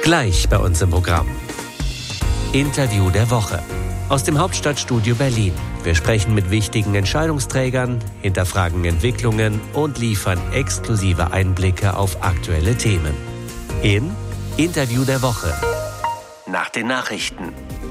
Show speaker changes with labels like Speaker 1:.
Speaker 1: Gleich bei uns im Programm. Interview der Woche. Aus dem Hauptstadtstudio Berlin. Wir sprechen mit wichtigen Entscheidungsträgern, hinterfragen Entwicklungen und liefern exklusive Einblicke auf aktuelle Themen. In Interview der Woche. Nach den Nachrichten.